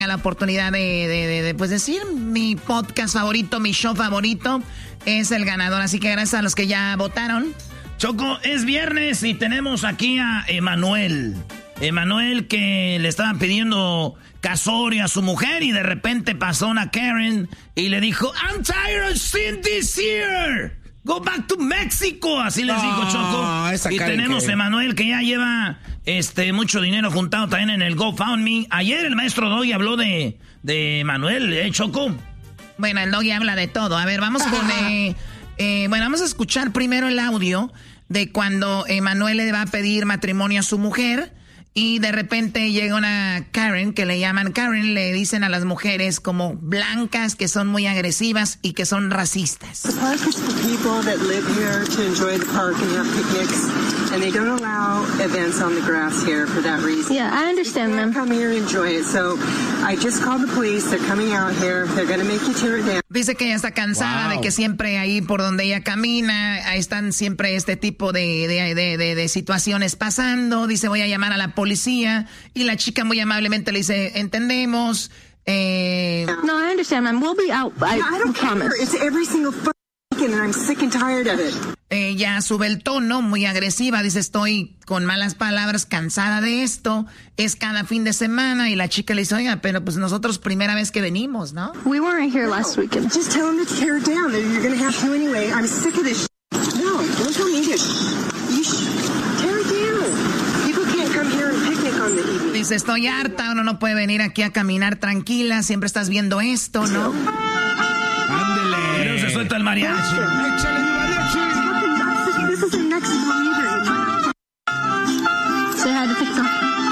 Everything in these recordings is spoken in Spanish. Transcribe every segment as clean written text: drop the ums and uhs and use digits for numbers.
la oportunidad de pues decir mi podcast favorito, mi show favorito es el ganador. Así que gracias a los que ya votaron. Choco, es viernes y tenemos aquí a Emanuel. Emanuel que le estaban pidiendo casorio a su mujer y de repente pasó una Karen y le dijo, I'm tired of seeing this here. Go back to Mexico. Así les dijo Choco. Y tenemos a Emanuel que ya lleva mucho dinero juntado también en el GoFundMe. Ayer el maestro Doggy habló de Emanuel, Choco. Bueno, el Doggy habla de todo. A ver, vamos con... vamos a escuchar primero el audio de cuando Emanuel le va a pedir matrimonio a su mujer y de repente llega una Karen, que le llaman Karen, le dicen a las mujeres como blancas, que son muy agresivas y que son racistas. The park is for people that live here to enjoy the park and have picnics, and they don't allow events on the grass here for that reason. Yeah, I understand, ma'am. Come here and enjoy it. So I just called the police. They're coming out here. They're going to make you tear it down. Dice que ella está cansada de que siempre ahí por donde ella camina, ahí están siempre este tipo de situaciones pasando. Dice, voy a llamar a la policía. Y la chica muy amablemente le dice, entendemos. No, I understand, ma'am. We'll be out. I don't promise. care. It's every single weekend, and I'm sick and tired of it. Ella sube el tono, muy agresiva. Dice, estoy con malas palabras, cansada de esto. Es cada fin de semana. Y la chica le dice, oiga, pero pues nosotros primera vez que venimos, ¿no? We weren't here last weekend. Just tell them to tear it down. You're going to have to anyway. I'm sick of this. No, don't tell me to. Tear it down. People can't come here and picnic on the evening. Dice, estoy harta, uno no puede venir aquí a caminar tranquila. Siempre estás viendo esto, ¿no? Ándele. Pero se suelta el mariachi. Échale mi mariachi. This is the next leader. Say hi to TikTok.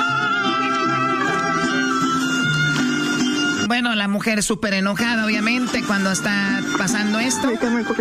Bueno, la mujer súper enojada, obviamente, cuando está pasando esto.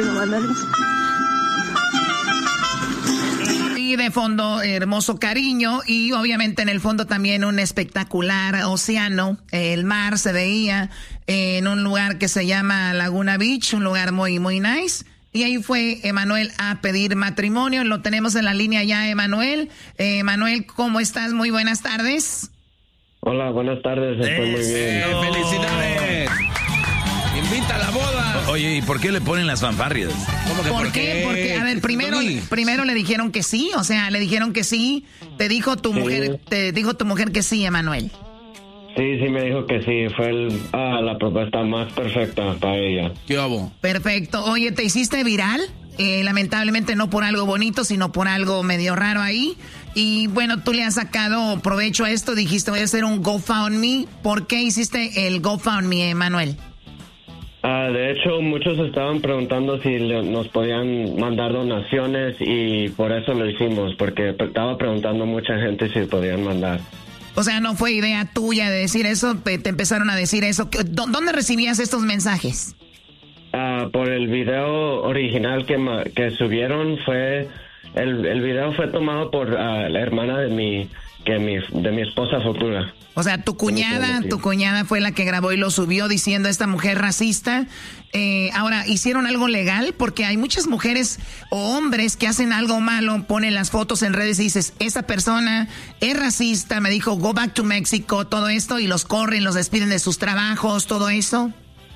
Y de fondo, hermoso cariño. Y obviamente en el fondo también un espectacular océano. El mar se veía en un lugar que se llama Laguna Beach, un lugar muy, muy nice. Y ahí fue Emanuel a pedir matrimonio. Lo tenemos en la línea ya, Emanuel. Emanuel, ¿cómo estás? Muy buenas tardes. Hola, buenas tardes. Estoy muy bien. ¡Felicidades! ¡Invita a la boda! Oye, ¿y por qué le ponen las fanfarrias? ¿Cómo que ¿Por qué? Porque, a ver, primero le dijeron que sí. O sea, le dijeron que sí. Te dijo tu mujer que sí, Emanuel. Sí, me dijo que sí. Fue la propuesta más perfecta para ella. ¿Qué hago? Perfecto. Oye, ¿te hiciste viral? Lamentablemente no por algo bonito, sino por algo medio raro ahí. Y bueno, tú le has sacado provecho a esto. Dijiste, voy a hacer un GoFundMe. ¿Por qué hiciste el GoFundMe, Emanuel? De hecho, muchos estaban preguntando si nos podían mandar donaciones y por eso lo hicimos, porque estaba preguntando mucha gente si podían mandar. O sea, no fue idea tuya de decir eso, te empezaron a decir eso. ¿Dónde recibías estos mensajes? Por el video original que subieron, el video fue tomado por la hermana de mi esposa futura. O sea, tu cuñada fue la que grabó y lo subió diciendo esta mujer racista. Ahora, ¿hicieron algo legal? Porque hay muchas mujeres o hombres que hacen algo malo, ponen las fotos en redes y dices, esa persona es racista, me dijo, go back to Mexico, todo esto, y los corren, los despiden de sus trabajos, todo eso.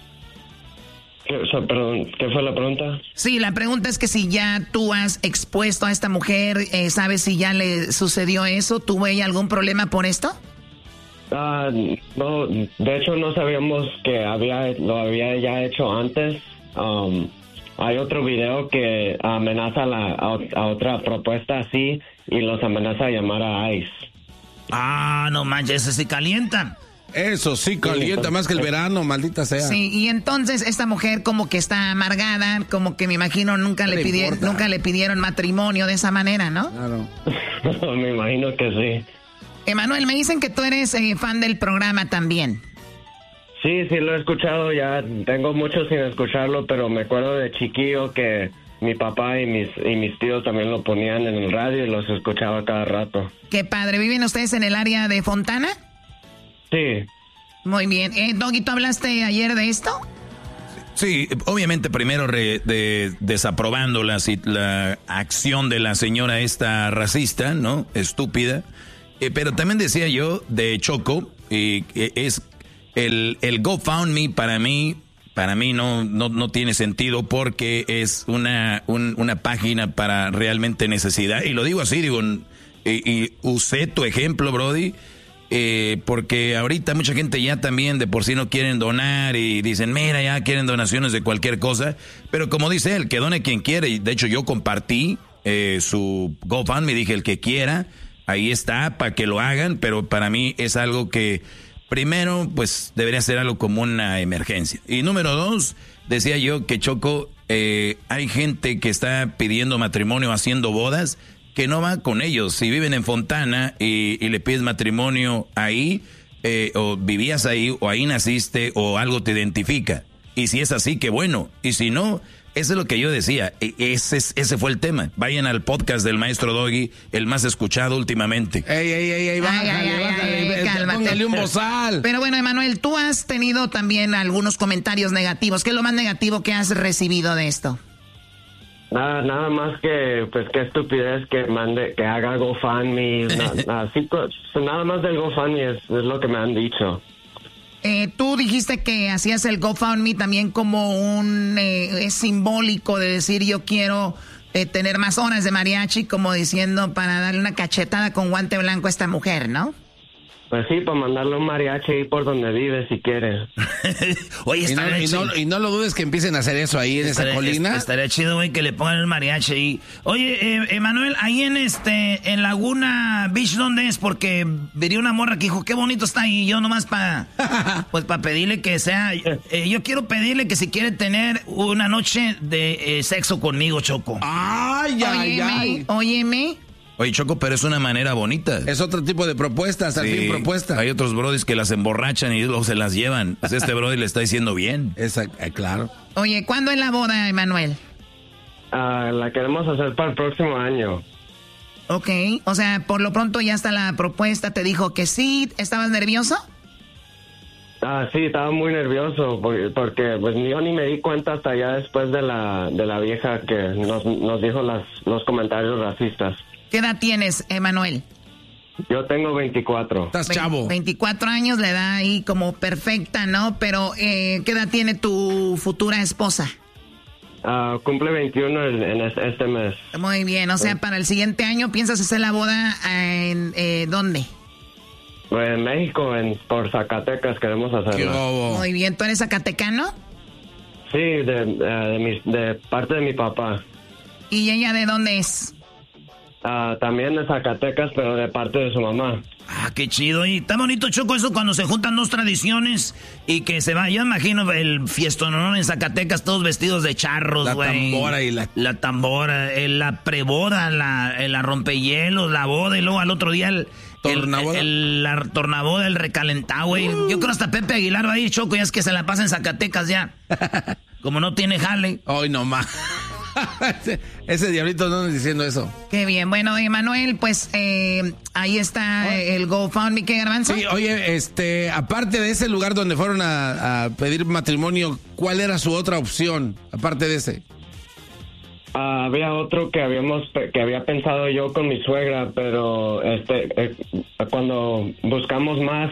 Perdón, ¿qué fue la pregunta? Sí, la pregunta es que si ya tú has expuesto a esta mujer, ¿sabes si ya le sucedió eso? ¿Tuvo ella algún problema por esto? No, de hecho no sabíamos que lo había ya hecho antes. Hay otro video que amenaza a otra propuesta así y los amenaza a llamar a ICE. No manches, ese sí calientan. Eso sí calienta más que el verano, maldita sea. Sí, y entonces esta mujer como que está amargada, como que me imagino nunca le pidieron matrimonio de esa manera, ¿no? Claro. Me imagino que sí. Emanuel, me dicen que tú eres fan del programa también. Sí, lo he escuchado, ya tengo mucho sin escucharlo, pero me acuerdo de chiquillo que mi papá y mis tíos también lo ponían en el radio y los escuchaba cada rato. Qué padre, ¿viven ustedes en el área de Fontana? Sí. Muy bien. Doggy, ¿tú hablaste ayer de esto? Sí, obviamente primero desaprobando la acción de la señora esta racista, ¿no? Estúpida. Pero también decía yo de Choco, es el GoFundMe para mí no tiene sentido porque es una página para realmente necesidad. Y lo digo así, y usé tu ejemplo, Brody, porque ahorita mucha gente ya también de por sí no quieren donar y dicen, mira, ya quieren donaciones de cualquier cosa. Pero como dice él, que done quien quiere. Y de hecho yo compartí su GoFundMe, dije, el que quiera, ahí está, para que lo hagan. Pero para mí es algo que... Primero, pues debería ser algo como una emergencia. Y número 2, decía yo que Choco, hay gente que está pidiendo matrimonio, haciendo bodas, que no va con ellos. Si viven en Fontana y le pides matrimonio ahí, o vivías ahí, o ahí naciste, o algo te identifica. Y si es así, qué bueno. Y si no, eso es lo que yo decía. Ese fue el tema. Vayan al podcast del Maestro Doggy, el más escuchado últimamente. Ey, bájale, cálmate. Póngale un bozal. Pero bueno, Emanuel, tú has tenido también algunos comentarios negativos. ¿Qué es lo más negativo que has recibido de esto? Nada más que, pues, qué estupidez que haga GoFundMe. Así, nada más del GoFundMe es lo que me han dicho. Tú dijiste que hacías el GoFundMe también como es simbólico de decir yo quiero tener más horas de mariachi, como diciendo para darle una cachetada con guante blanco a esta mujer, ¿no? Pues sí, para mandarle un mariachi ahí por donde vive, si quieres. Oye, y no lo dudes que empiecen a hacer eso ahí en esa colina. Estaría chido, güey, que le pongan el mariachi ahí. Oye, Emanuel, ahí en Laguna Beach, ¿dónde es? Porque vería una morra que dijo, qué bonito está ahí. Yo nomás para pedirle que sea... yo quiero pedirle que si quiere tener una noche de sexo conmigo, Choco. Óyeme. Oye, Choco, pero es una manera bonita. Es otro tipo de propuestas, al fin propuesta. Hay otros brodis que las emborrachan y luego se las llevan. Pues este brody le está diciendo bien. Claro. Oye, ¿cuándo es la boda, Emanuel? La queremos hacer para el próximo año. Ok, o sea, por lo pronto ya está la propuesta, te dijo que sí. ¿Estabas nervioso? Sí, estaba muy nervioso porque pues yo ni me di cuenta hasta ya después de la vieja que nos dijo los comentarios racistas. ¿Qué edad tienes, Emanuel? Yo tengo 24. Estás chavo. 24 años, la edad ahí como perfecta, ¿no? Pero, ¿qué edad tiene tu futura esposa? Cumple 21 en este mes. Muy bien, o sea, para el siguiente año, ¿piensas hacer la boda en dónde? En México, por Zacatecas queremos hacerla. Muy bien, ¿tú eres zacatecano? Sí, de parte de mi papá. ¿Y ella de dónde es? También de Zacatecas, pero de parte de su mamá. Qué chido. Y está bonito, Choco, eso cuando se juntan dos tradiciones y que se va. Yo imagino el fiestonón en Zacatecas, todos vestidos de charros, güey. La tambora, la preboda, la rompehielos, la boda, y luego al otro día la tornaboda, el recalentado, güey. Yo creo hasta Pepe Aguilar va a ir, Choco, ya es que se la pasa en Zacatecas ya. Como no tiene jale. Ay, no más. Ese diablito no anda diciendo eso. Qué bien. Bueno, Emanuel, pues ahí está el GoFundMe. ¿Qué, Garbanzo? Sí, oye, aparte de ese lugar donde fueron a pedir matrimonio, ¿cuál era su otra opción, aparte de ese? Había otro que había pensado yo con mi suegra, pero cuando buscamos más,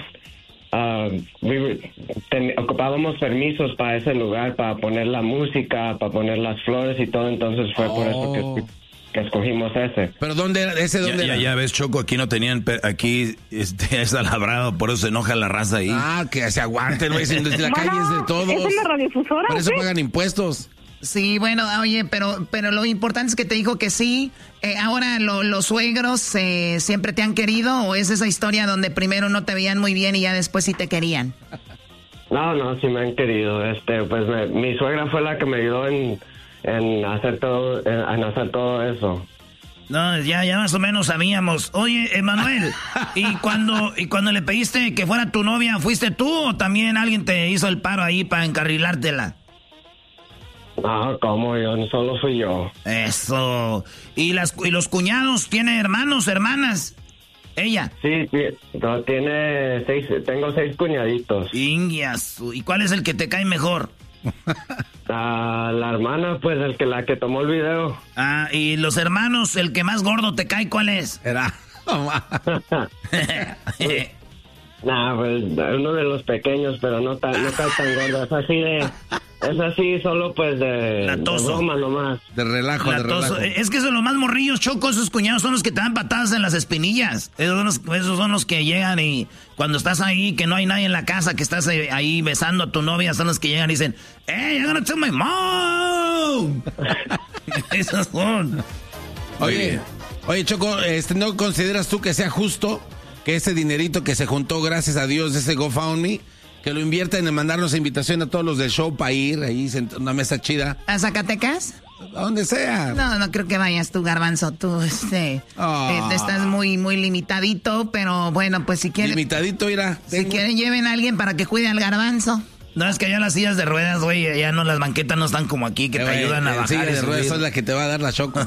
ocupábamos permisos para ese lugar, para poner la música, para poner las flores y todo, entonces fue por eso que escogimos ese. ¿Pero dónde era? ¿Ese dónde era? Ya ves, Choco, aquí no tenían, aquí está labrado, por eso se enoja la raza ahí. Que se aguanten, güey, desde la calle es de todos. ¿Es en la radiodifusora? Por eso pagan impuestos. Sí, bueno, oye, pero lo importante es que te dijo que sí. Ahora, ¿los suegros siempre te han querido o es esa historia donde primero no te veían muy bien y ya después sí te querían? No, sí me han querido. Pues mi suegra fue la que me ayudó en hacer todo eso. No, ya más o menos sabíamos. Oye, Emanuel, ¿y cuando le pediste que fuera tu novia, fuiste tú o también alguien te hizo el paro ahí para encarrilártela? No, ¿cómo? Yo solo fui yo. Eso. ¿Y los cuñados? ¿Tiene hermanos, hermanas? ¿Ella? Sí, tiene 6, tengo 6 cuñaditos. Ingias. ¿Y cuál es el que te cae mejor? La hermana, pues, la que tomó el video. ¿Y los hermanos, el que más gordo te cae, cuál es? Era. Nah, pues uno de los pequeños, pero no está tan gordo. Es así solo pues de broma nomás. De relajo, de relajo. Es que eso es lo más morrillos, Choco. Esos cuñados son los que te dan patadas en las espinillas. Esos son los que llegan y cuando estás ahí, que no hay nadie en la casa, que estás ahí besando a tu novia, son los que llegan y dicen, ¡Hey, I'm gonna tell my mom! Esos son. Oye, Choco, ¿no consideras tú que sea justo que ese dinerito que se juntó, gracias a Dios, de ese GoFundMe, que lo invierten en mandarnos invitación a todos los del show para ir ahí una mesa chida? ¿A Zacatecas? A donde sea. No creo que vayas tú, Garbanzo. Tú estás muy, muy limitadito, pero bueno, pues si quieren... Limitadito, mira. Si quieren, lleven a alguien para que cuide al Garbanzo. No, es que allá las sillas de ruedas, güey, ya no, las banquetas no están como aquí, que te ayudan a bajar. Las sillas de ruedas son las que te va a dar la Choco.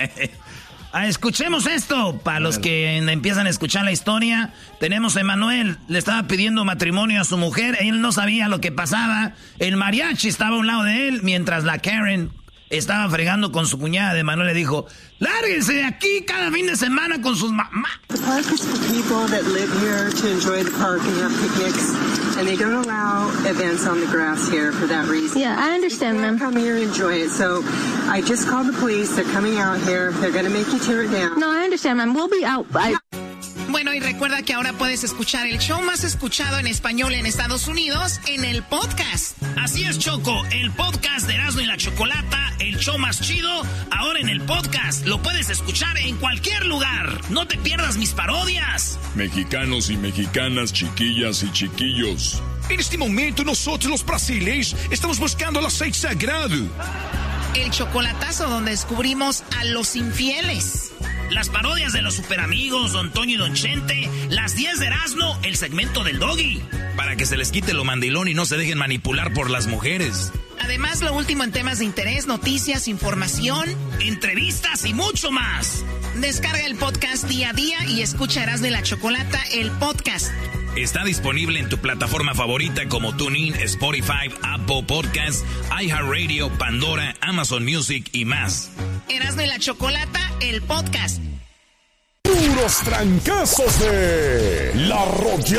Escuchemos esto, para los que empiezan a escuchar la historia. Tenemos a Emanuel, le estaba pidiendo matrimonio a su mujer, él no sabía lo que pasaba. El mariachi estaba a un lado de él, mientras la Karen estaba fregando con su cuñada. De Emanuel le dijo, lárguense de aquí cada fin de semana con sus mamás. The park is for people that live here to enjoy the park and have picnics, and they don't allow events on the grass here for that reason. Yeah, I understand, ma'am. Come here and enjoy it. So I just called the police. They're coming out here. They're going to make you tear it down. No, I understand, ma'am. We'll be out. Bueno, y recuerda que ahora puedes escuchar el show más escuchado en español en Estados Unidos en el podcast. Así es, Choco, el podcast de Erasmo y la Chocolata, el show más chido, ahora en el podcast. Lo puedes escuchar en cualquier lugar. No te pierdas mis parodias. Mexicanos y mexicanas, chiquillas y chiquillos. En este momento nosotros los brasileños estamos buscando el aceite sagrado. El chocolatazo donde descubrimos a los infieles. Las parodias de los superamigos, Don Toño y Don Chente, las 10 de Erasmo, el segmento del Doggy. Para que se les quite lo mandilón y no se dejen manipular por las mujeres. Además, lo último en temas de interés, noticias, información, entrevistas y mucho más. Descarga el podcast día a día y escucha Erasmo y la Chocolata, el podcast. Está disponible en tu plataforma favorita como TuneIn, Spotify, Apple Podcasts, iHeartRadio, Pandora, Amazon Music y más. Erasmo y la Chocolata, el podcast. Puros trancazos de La Roya.